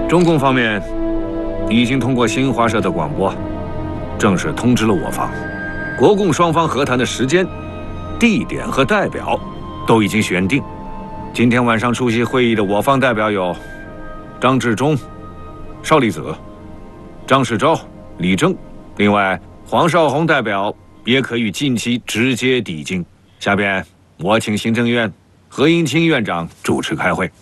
中共方面已经通过新华社的广播，正式通知了我方，国共双方和谈的时间、地点和代表都已经选定。今天晚上出席会议的我方代表有张治中、邵力子、张世钊、李正，另外黄绍竑代表也可以近期直接抵京。下边我请行政院何应钦院长主持开会。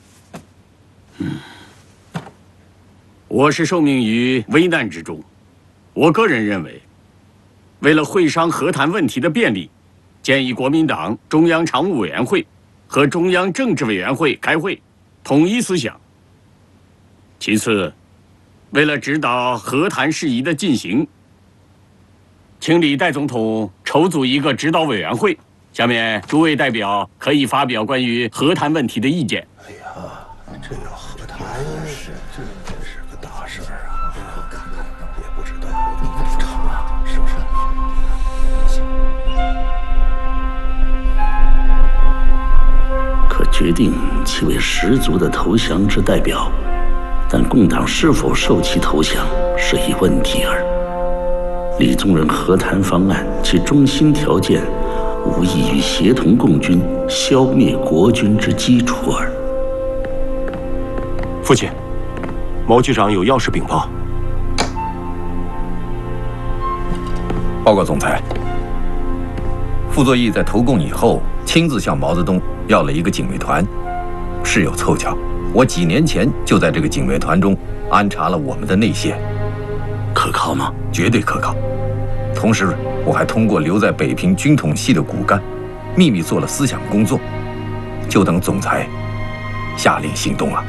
我是受命于危难之中，我个人认为，为了会商和谈问题的便利，建议国民党中央常务委员会和中央政治委员会开会，统一思想。其次，为了指导和谈事宜的进行，请李代总统筹组一个指导委员会。下面诸位代表可以发表关于和谈问题的意见。 哎呀，这要和谈是，这真是个大事儿啊！看看也不知道有多长啊，是不是？ 可决定其为十足的投降之代表，但共党是否受其投降是一问题耳。李宗仁和谈方案其中心条件，无异于协同共军消灭国军之基础耳。 父亲，毛局长有要事禀报。 报告总裁，傅作义在投共以后，亲自向毛泽东要了一个警卫团。事有凑巧，我几年前就在这个警卫团中安插了我们的内线。 可靠吗？ 绝对可靠。同时，我还通过留在北平军统系的骨干，秘密做了思想工作，就等总裁下令行动了。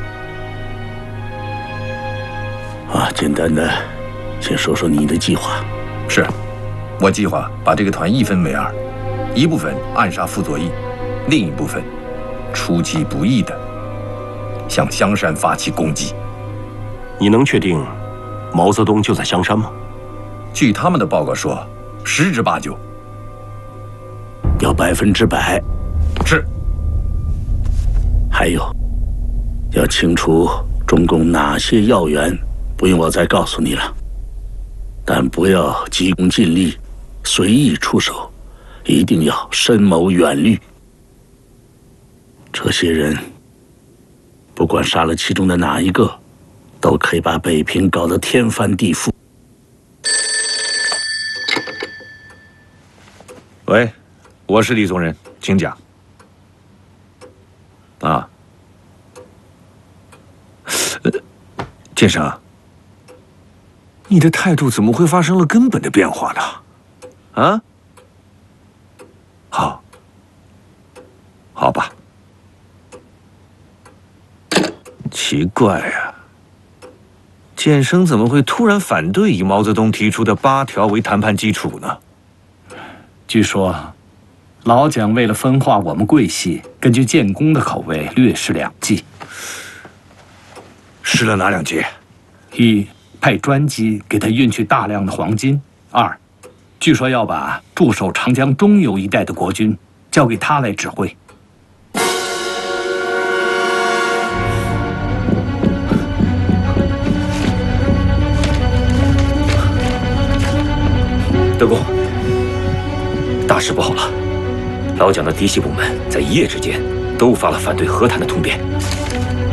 简单的，先说说你的计划。 是，我计划把这个团一分为二，一部分暗杀傅作义，另一部分出其不意的向香山发起攻击。 你能确定毛泽东就在香山吗？ 据他们的报告说，10之8九。 要100%。 是。 还有，要清除中共哪些要员，不用我再告诉你了。但不要急功近利，随意出手，一定要深谋远虑。这些人，不管杀了其中的哪一个，都可以把北平搞得天翻地覆。 喂，我是李宗仁，请讲。建生，你的态度怎么会发生了根本的变化呢？好吧。奇怪啊，建生怎么会突然反对以毛泽东提出的8条为谈判基础呢？ 据说，老蒋为了分化我们桂系，根据建功的口味略施2计。 施了哪2计？ 一，派专机给他运去大量的黄金；二，据说要把驻守长江中游一带的国军交给他来指挥。 德公，大事不好了！老蒋的嫡系部门在一夜之间都发了反对和谈的通电。